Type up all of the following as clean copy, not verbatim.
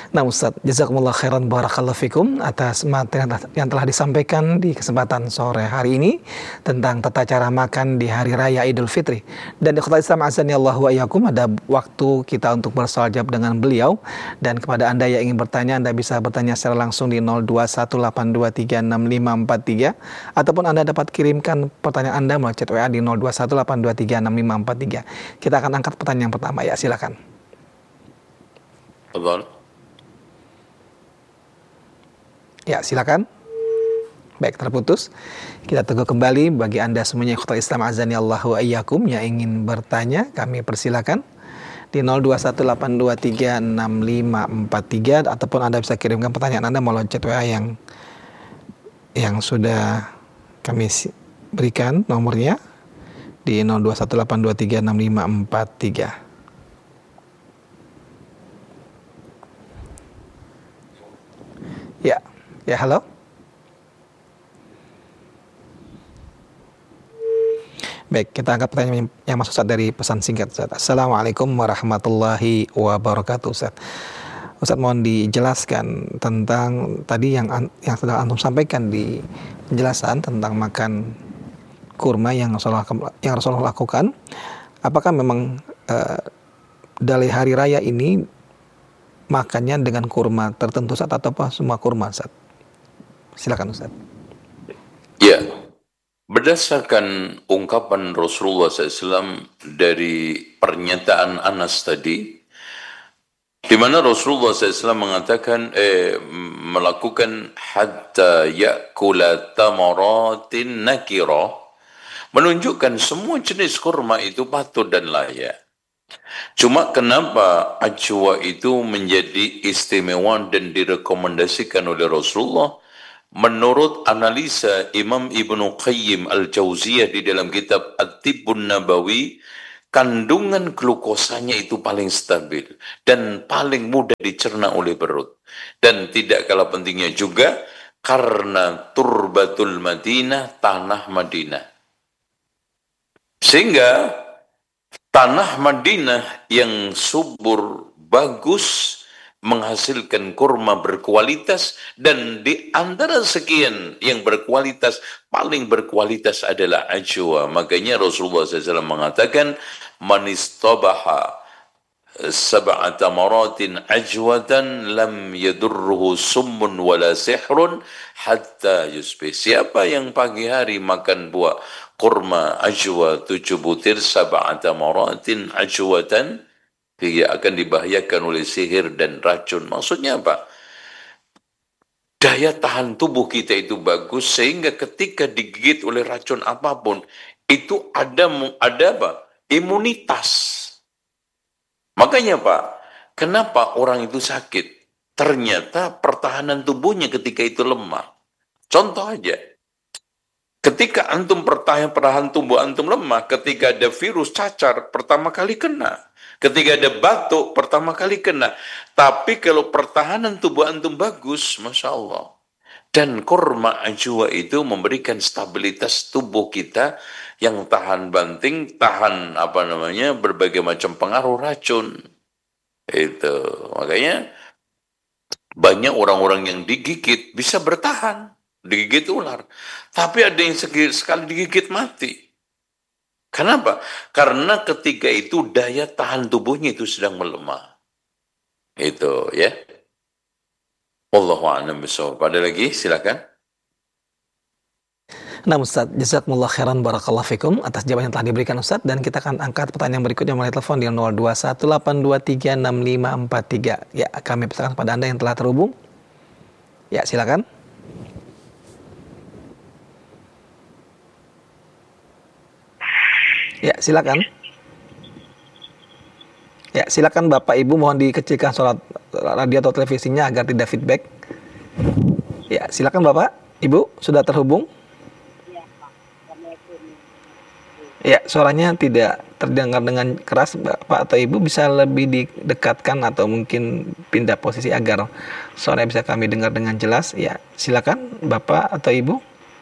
Nah Ustaz, jazakumullah khairan barakallahu fikum atas materi yang telah disampaikan di kesempatan sore hari ini tentang tata cara makan di hari raya Idul Fitri. Dan ikhwatal Islam azani Allah wa iyyakum, ada waktu kita untuk bersoal jawab dengan beliau. Dan kepada Anda yang ingin bertanya, Anda bisa bertanya secara langsung di 0218236543 ataupun Anda dapat kirimkan pertanyaan Anda melalui chat WA di 0218236543. Kita akan angkat pertanyaan pertama, ya silakan. Betul. Ya, silakan. Baik, terputus. Kita tunggu kembali bagi Anda semuanya ikhwatal Islam azani Allah wa iyyakum yang ingin bertanya, kami persilakan di 0218236543 ataupun Anda bisa kirimkan pertanyaan Anda melalui chat WA yang sudah kami berikan nomornya di 0218236543. Ya, halo. Baik, kita angkat pertanyaan yang masuk Ustaz dari pesan singkat Ustaz. Assalamualaikum warahmatullahi wabarakatuh Ustaz. Ustaz, mohon dijelaskan tentang tadi yang sudah antum sampaikan di penjelasan tentang makan kurma yang Rasulullah lakukan. Apakah memang dari hari raya ini makannya dengan kurma tertentu Ustaz atau apa semua kurma Ustaz? Silakan Ustaz. Ya, berdasarkan ungkapan Rasulullah SAW dari pernyataan Anas tadi, di mana Rasulullah SAW mengatakan melakukan hatta ya'kula tamaratin nakira, menunjukkan semua jenis kurma itu patut dan layak. Cuma kenapa ajwa itu menjadi istimewa dan direkomendasikan oleh Rasulullah? Menurut analisa Imam Ibnu Qayyim Al-Jauziyah di dalam kitab At-Tibbun Nabawi, kandungan glukosanya itu paling stabil dan paling mudah dicerna oleh perut. Dan tidak kalah pentingnya juga karena turbatul Madinah, tanah Madinah. Sehingga tanah Madinah yang subur, bagus, menghasilkan kurma berkualitas, dan di antara sekian yang berkualitas, paling berkualitas adalah ajwa. Makanya Rasulullah SAW mengatakan, man istabaha sab'ata maratin ajwatan lam yadurruhu summun wala sihrun hatta yusbih. Siapa yang pagi hari makan buah kurma ajwa 7 butir sab'ata maratin ajwatan, dia akan dibahayakan oleh sihir dan racun. Maksudnya apa? Daya tahan tubuh kita itu bagus sehingga ketika digigit oleh racun apapun itu ada apa? Imunitas. Makanya Pak, kenapa orang itu sakit? Ternyata pertahanan tubuhnya ketika itu lemah. Contoh aja. Ketika antum pertahanan tubuh antum lemah, ketika ada virus cacar pertama kali kena. Ketika ada batuk, pertama kali kena. Tapi kalau pertahanan tubuh antum bagus, Masya Allah. Dan kurma ajwa itu memberikan stabilitas tubuh kita yang tahan banting, tahan berbagai macam pengaruh racun. Itu. Makanya banyak orang-orang yang digigit bisa bertahan. Digigit ular. Tapi ada yang sekali digigit mati. Kenapa? Karena ketika itu daya tahan tubuhnya itu sedang melemah. Itu ya. Wallahu a'lam bishawab. Ada lagi? Silakan. Nah Ustaz, jazakumullah khairan barakallahu fikum atas jawaban yang telah diberikan Ustaz, dan kita akan angkat pertanyaan berikutnya melalui telepon di 0218236543. Ya, kami persilakan kepada Anda yang telah terhubung. Ya, silakan. Ya, silakan. Ya, silakan Bapak Ibu, mohon dikecilkan suara radio atau televisinya agar tidak feedback. Ya, silakan Bapak Ibu, sudah terhubung? Ya, suaranya tidak terdengar dengan keras. Bapak atau Ibu bisa lebih didekatkan atau mungkin pindah posisi agar suaranya bisa kami dengar dengan jelas. Ya, silakan Bapak atau Ibu.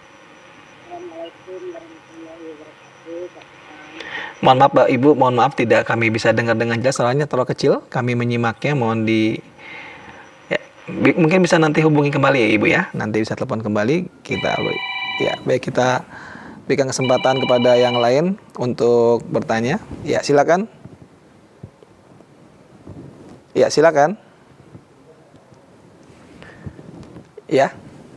Mohon maaf Mbak Ibu, mohon maaf tidak kami bisa dengar dengan jelas, soalnya terlalu kecil, kami menyimaknya, mohon Mungkin bisa nanti hubungi kembali ya Ibu ya. Nanti bisa telepon kembali kita. Ya, baik, kita berikan kesempatan kepada yang lain untuk bertanya. Ya, silakan. Ya, silakan. Ya.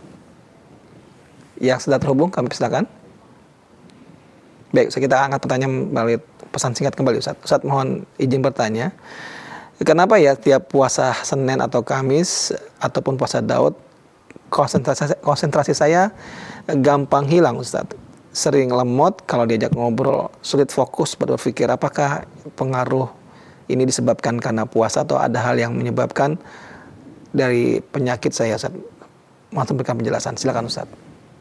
Yang sudah terhubung kami silakan. Baik, kita angkat pertanyaan melalui pesan singkat kembali Ustaz. Ustaz mohon izin bertanya. Kenapa ya tiap puasa Senin atau Kamis ataupun puasa Daud konsentrasi saya gampang hilang Ustaz. Sering lemot kalau diajak ngobrol, sulit fokus berpikir. Apakah pengaruh ini disebabkan karena puasa atau ada hal yang menyebabkan dari penyakit saya Ustaz? Mohon berikan penjelasan. Silakan Ustaz.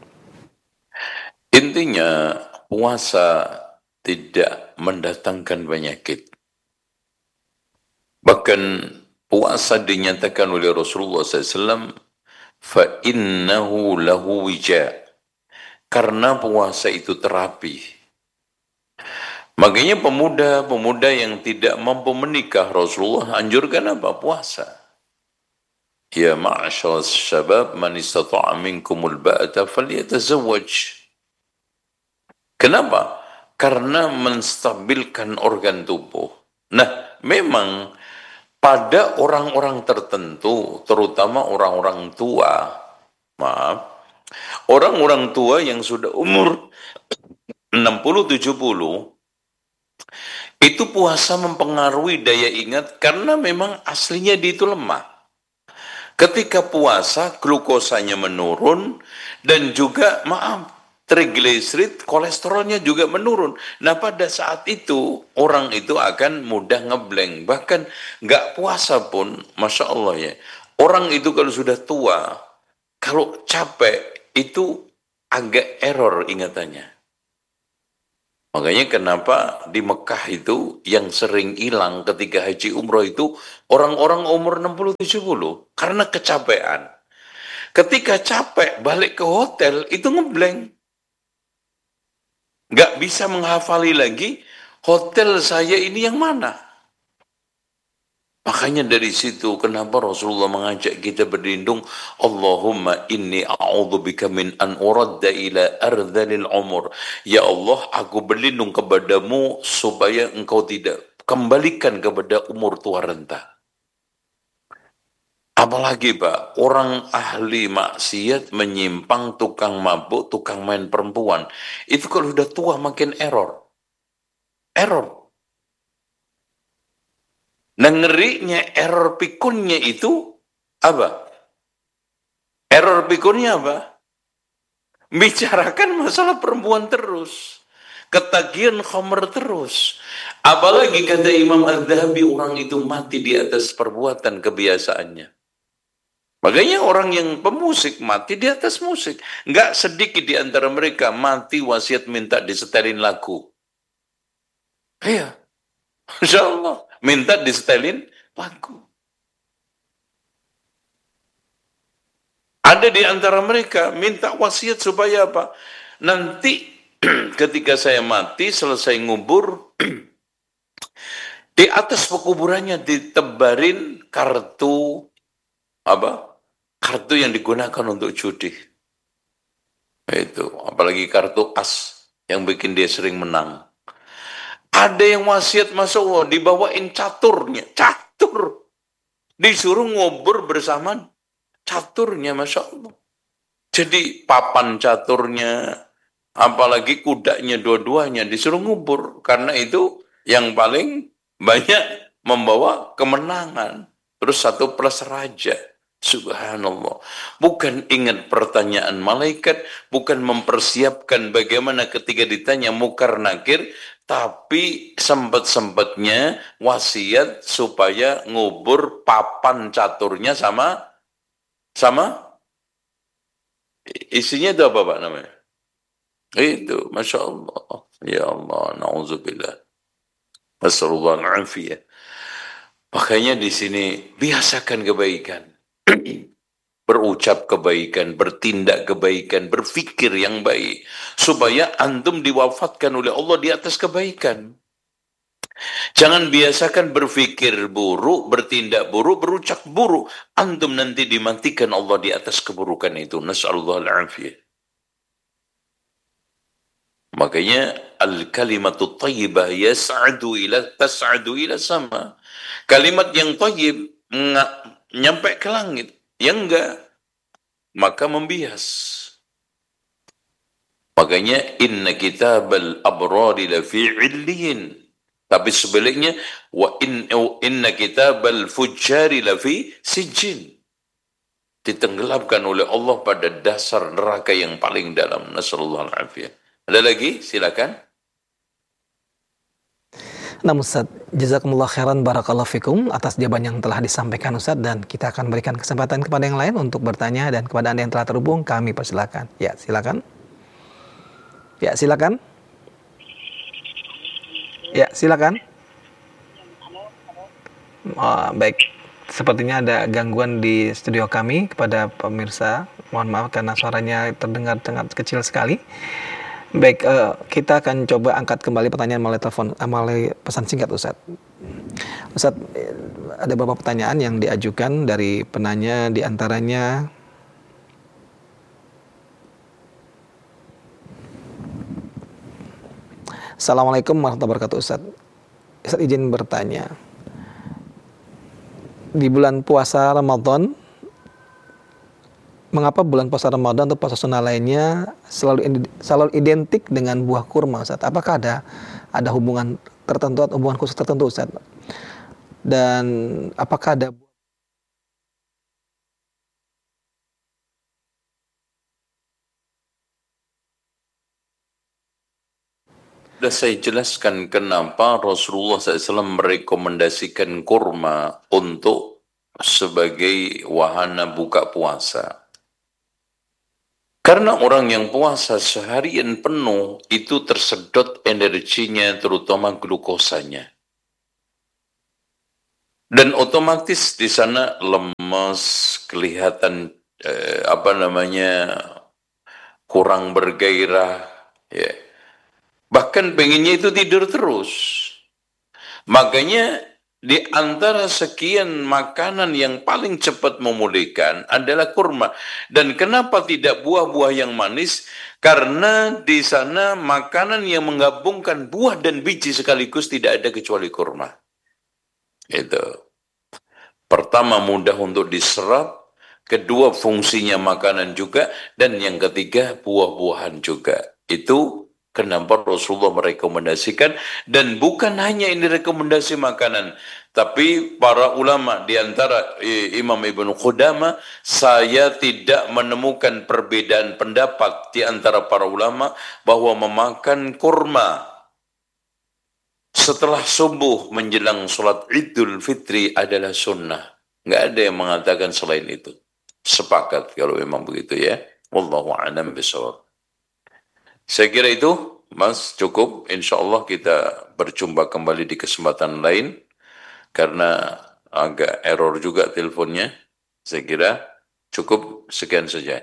Intinya puasa tidak mendatangkan penyakit. Bahkan puasa dinyatakan oleh Rasulullah SAW, فَإِنَّهُ لَهُ وِجَاء. Karena puasa itu terapi. Makanya pemuda-pemuda yang tidak mampu menikah, Rasulullah anjurkan apa? Puasa. Ya ma'asyar syabab man istata'a minkumul ba'ata falyatazawwaj. Kenapa? Karena menstabilkan organ tubuh. Nah, memang pada orang-orang tertentu, terutama orang-orang tua, orang-orang tua yang sudah umur 60-70, itu puasa mempengaruhi daya ingat karena memang aslinya dia itu lemah. Ketika puasa, glukosanya menurun dan juga, trigliserid, kolesterolnya juga menurun. Nah, pada saat itu, orang itu akan mudah ngeblank. Bahkan nggak puasa pun, Masya Allah ya. Orang itu kalau sudah tua, kalau capek, itu agak error ingatannya. Makanya kenapa di Mekah itu yang sering hilang ketika haji umroh itu orang-orang umur 60-70. Karena kecapean. Ketika capek balik ke hotel itu ngeblank. Nggak bisa menghafali lagi hotel saya ini yang mana. Makanya dari situ kenapa Rasulullah mengajak kita berlindung, Allahumma inni a'udzubika min an uradda ila ardhalil umur. Ya Allah, aku berlindung kepadamu supaya engkau tidak kembalikan kepada umur tua renta. Apalagi Pak, orang ahli maksiat menyimpang, tukang mabuk, tukang main perempuan. Itu kalau sudah tua makin error. Error. Nah ngerinya error pikunnya itu apa? Error pikunnya apa? Bicarakan masalah perempuan terus. Ketagihan khamr terus. Apalagi kata Imam Al-Dhahabi, orang itu mati di atas perbuatan kebiasaannya. Makanya orang yang pemusik mati di atas musik. Nggak sedikit di antara mereka mati wasiat minta disetelin lagu. Iya. Insya Allah. Minta disetelin lagu. Ada di antara mereka minta wasiat supaya apa? Nanti ketika saya mati, selesai ngubur, di atas pekuburannya ditebarin kartu apa? Kartu yang digunakan untuk judi. Itu, apalagi kartu as yang bikin dia sering menang. Ada yang wasiat Masya Allah, dibawain caturnya, catur. Disuruh ngubur bersama caturnya, Masya Allah. Jadi papan caturnya, apalagi kudanya dua-duanya disuruh ngubur. Karena itu yang paling banyak membawa kemenangan. Terus 1+ raja. Subhanallah. Bukan ingat pertanyaan malaikat, bukan mempersiapkan bagaimana ketika ditanya mukar nakir, tapi sempat-sempatnya wasiat supaya ngubur papan caturnya sama isinya itu apa Pak namanya? Itu, Masya Allah. Ya Allah, na'udzubillah. Nasallallahu alaihi. Makanya di sini biasakan kebaikan. Berucap kebaikan, bertindak kebaikan, berfikir yang baik. Supaya antum diwafatkan oleh Allah di atas kebaikan. Jangan biasakan berpikir buruk, bertindak buruk, berucap buruk. Antum nanti dimatikan Allah di atas keburukan itu. Nas'alullah al-afiyah. Makanya al-kalimatu tayyibah tas'adu ila sama. Kalimat yang tayyib nyampe ke langit. Yang enggak, maka membias. Makanya inna kitabal abrari lafi illiyin. Tapi sebaliknya inna kitabal fujjari lafi sijjin. Ditenggelamkan oleh Allah pada dasar neraka yang paling dalam. Nasallallahu alaihi. Ada lagi? Silakan. Nah Ustaz, jazakumullah khairan barakallahu fikum atas jawaban yang telah disampaikan Ustaz, dan kita akan berikan kesempatan kepada yang lain untuk bertanya, dan kepada Anda yang telah terhubung kami persilakan. Ya, silakan. Ya, silakan. Ya, silakan. Baik, sepertinya ada gangguan di studio kami. Kepada pemirsa, mohon maaf karena suaranya terdengar sangat kecil sekali. Baik, kita akan coba angkat kembali pertanyaan melalui telepon, melalui pesan singkat Ustaz. Ustaz, ada beberapa pertanyaan yang diajukan dari penanya, di antaranya Assalamualaikum warahmatullahi wabarakatuh Ustaz. Ustaz izin bertanya, di bulan puasa Ramadan, mengapa bulan puasa Ramadan atau puasa sunnah lainnya selalu identik dengan buah kurma Ustaz? Apakah ada hubungan tertentu atau hubungan khusus tertentu Ustaz? Dan apakah ada Sudah saya jelaskan kenapa Rasulullah SAW merekomendasikan kurma untuk sebagai wahana buka puasa. Karena orang yang puasa seharian penuh itu tersedot energinya, terutama glukosanya. Dan otomatis di sana lemas, kelihatan kurang bergairah, ya. Bahkan pengennya itu tidur terus. Makanya di antara sekian makanan yang paling cepat memulihkan adalah kurma. Dan kenapa tidak buah-buah yang manis? Karena di sana makanan yang menggabungkan buah dan biji sekaligus tidak ada kecuali kurma. Itu. Pertama, mudah untuk diserap. Kedua, fungsinya makanan juga. Dan yang ketiga, buah-buahan juga. Itu kenapa Rasulullah merekomendasikan, dan bukan hanya ini rekomendasi makanan, tapi para ulama di antara Imam Ibnu Qudamah, saya tidak menemukan perbedaan pendapat di antara para ulama bahwa memakan kurma setelah subuh menjelang sholat Idul Fitri adalah sunnah. Nggak ada yang mengatakan selain itu. Sepakat kalau memang begitu ya. Wallahu a'lam bishawab. Saya kira itu, Mas, cukup. Insya Allah kita berjumpa kembali di kesempatan lain. Karena agak error juga teleponnya. Saya kira cukup sekian saja.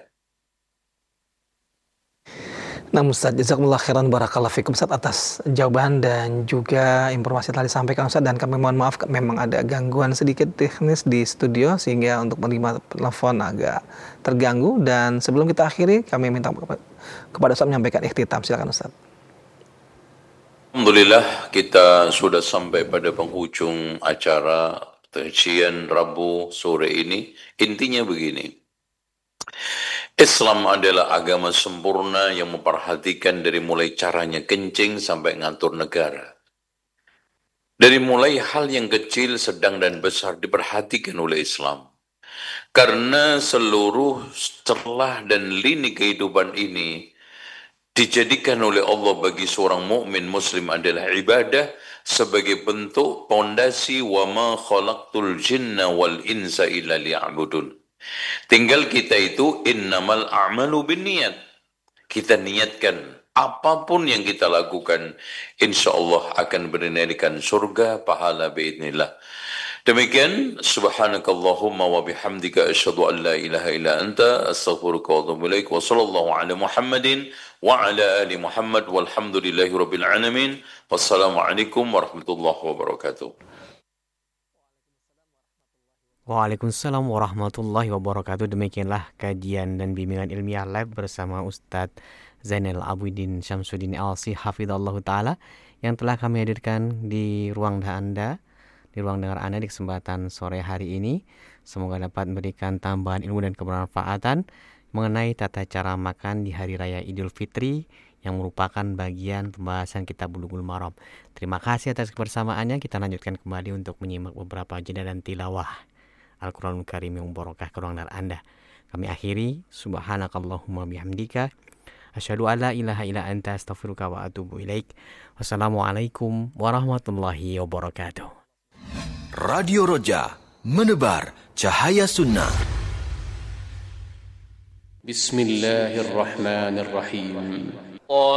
Nah Ustaz, jazakumullah khairan barakallahu fikum Ustaz atas jawaban dan juga informasi yang telah disampaikan Ustaz, dan kami mohon maaf memang ada gangguan sedikit teknis di studio sehingga untuk menerima telepon agak terganggu, dan sebelum kita akhiri kami minta kepada Ustaz menyampaikan ikhtitam. Silakan Ustaz. Alhamdulillah kita sudah sampai pada penghujung acara kajian Rabu sore ini. Intinya begini. Islam adalah agama sempurna yang memperhatikan dari mulai caranya kencing sampai ngatur negara. Dari mulai hal yang kecil, sedang, dan besar diperhatikan oleh Islam. Karena seluruh celah dan lini kehidupan ini dijadikan oleh Allah bagi seorang mukmin muslim adalah ibadah sebagai bentuk pondasi wa ma khalaqtul jinna wal insa illa liya'budun. Tinggal kita itu innamal a'malu binniyat. Kita niatkan apapun yang kita lakukan, insya Allah akan bernilaikan surga, pahala biidznillah. Demikian, subhanakallahumma wa bihamdika asyhadu an la ilaha illa anta astaghfiruka wa atubu ilaik wa sallallahu ala Muhammadin wa ala ali Muhammad walhamdulillahi rabbil alamin. Wassalamualaikum warahmatullahi wabarakatuh. Waalaikumsalam warahmatullahi wabarakatuh. Demikianlah kajian dan bimbingan ilmiah live bersama Ustadz Zainal Abidin Syamsuddin Al-Si hafizallahu taala yang telah kami hadirkan di ruang Anda, di ruang dengar Anda di kesempatan sore hari ini. Semoga dapat memberikan tambahan ilmu dan kebermanfaatan mengenai tata cara makan di hari raya Idul Fitri yang merupakan bagian pembahasan kitab Bulughul Maram. Terima kasih atas kebersamaannya. Kita lanjutkan kembali untuk menyimak beberapa jeda dan tilawah Al-Quranul Karim yang barokah ke ruang dengar Anda. Kami akhiri, subhanakallahumma bihamdika asyhadu an la ilaha illa anta astaghfiruka wa atubu ilaik. Wassalamualaikum warahmatullahi wabarakatuh. Radio Roja, menebar cahaya sunnah. Bismillahirrahmanirrahim.